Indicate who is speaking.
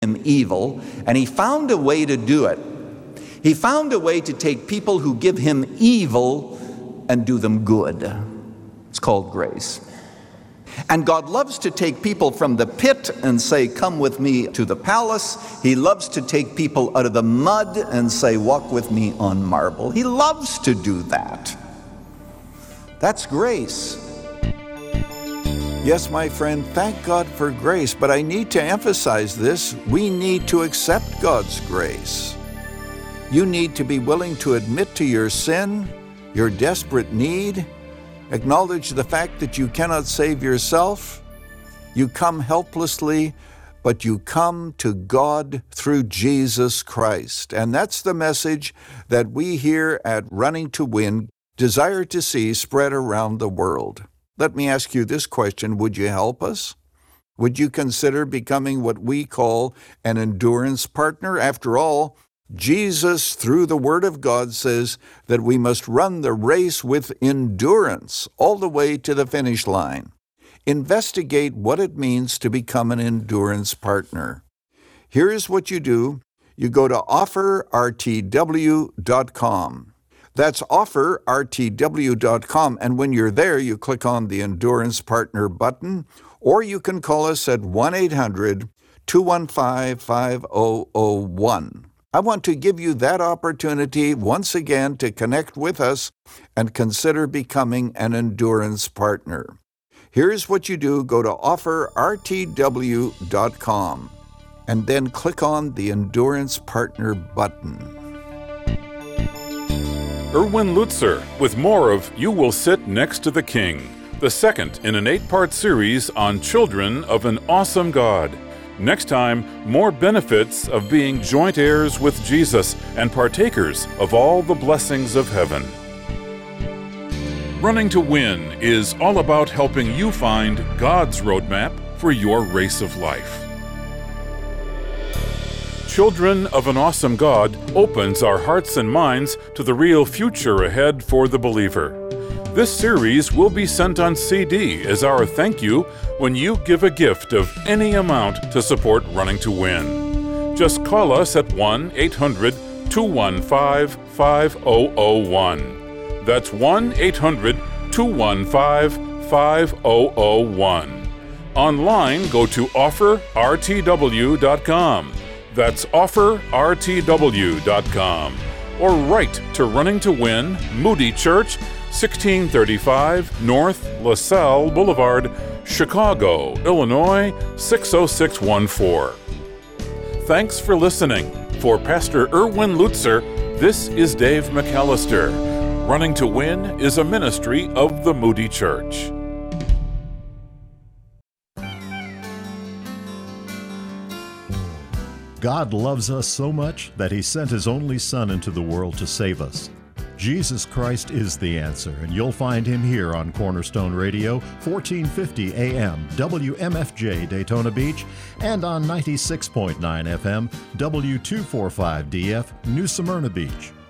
Speaker 1: him evil, and he found a way to do it. He found a way to take people who give him evil and do them good. It's called grace. And God loves to take people from the pit and say, come with me to the palace. He loves to take people out of the mud and say, walk with me on marble. He loves to do that. That's grace. Yes, my friend, thank God for grace, but I need to emphasize this. We need to accept God's grace. You need to be willing to admit to your sin, your desperate need, acknowledge the fact that you cannot save yourself. You come helplessly, but you come to God through Jesus Christ. And that's the message that we here at Running to Win desire to see spread around the world. Let me ask you this question. Would you help us? Would you consider becoming what we call an endurance partner? After all, Jesus, through the Word of God, says that we must run the race with endurance all the way to the finish line. Investigate what it means to become an endurance partner. Here is what you do. You go to offerrtw.com. That's offerrtw.com, and when you're there, you click on the Endurance Partner button, or you can call us at 1-800-215-5001. I want to give you that opportunity once again to connect with us and consider becoming an endurance partner. Here's what you do. Go to offerrtw.com and then click on the Endurance Partner button.
Speaker 2: Erwin Lutzer with more of You Will Sit Next to the King, the second in an 8-part series on children of an awesome God. Next time, more benefits of being joint heirs with Jesus and partakers of all the blessings of heaven. Running to Win is all about helping you find God's roadmap for your race of life. Children of an Awesome God opens our hearts and minds to the real future ahead for the believer. This series will be sent on CD as our thank you when you give a gift of any amount to support Running to Win. Just call us at 1-800-215-5001. That's 1-800-215-5001. Online, go to offerrtw.com. That's offerrtw.com. Or write to Running to Win, Moody Church, 1635 North LaSalle Boulevard, Chicago, Illinois, 60614. Thanks for listening. For Pastor Erwin Lutzer, this is Dave McAllister. Running to Win is a ministry of the Moody Church.
Speaker 3: God loves us so much that He sent His only Son into the world to save us. Jesus Christ is the answer, and you'll find Him here on Cornerstone Radio, 1450 AM, WMFJ Daytona Beach, and on 96.9 FM, W245DF, New Smyrna Beach.